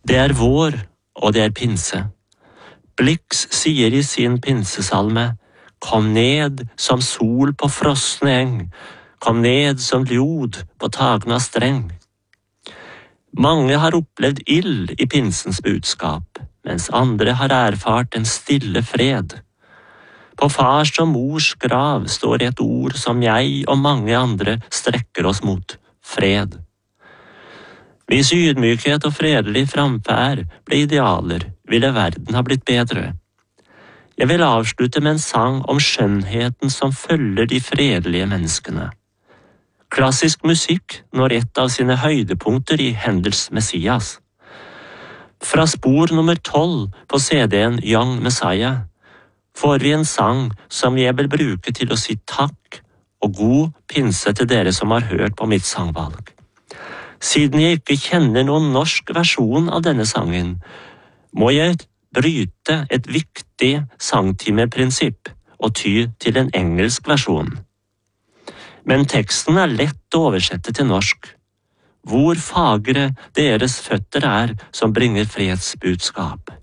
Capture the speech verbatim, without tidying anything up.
Det er vår, og det er pinse. Blix sier i sin pinsesalme: «Kom ned som sol på frosne eng, kom ned som ljod på tagna streng.» Mange har opplevd ild i pinsens budskap, mens andre har erfart en stille fred. På fars og mors grav står et ord som jeg og mange andre strekker oss mot: fred. Hvis ydmykhet og fredelig framferd ble idealer, ville verden ha blitt bedre. Jeg vil avslutte med en sang om skjønnheten som følger de fredelige menneskene. Klassisk musikk når et av sine høydepunkter i Händels Messias. Fra spor nummer tolv på C D-en Young Messiah får vi en sang som jeg vil bruke til å si takk og god pinse til dere som har hørt på mitt sangvalg. Siden jeg ikke kjenner noen norsk versjon av denne sangen, må jeg bryte et viktig sangtimeprinsipp og ty til en engelsk versjon. Men teksten er lett å oversette til norsk. Hvor fagre deres føtter er som bringer fredsbudskap.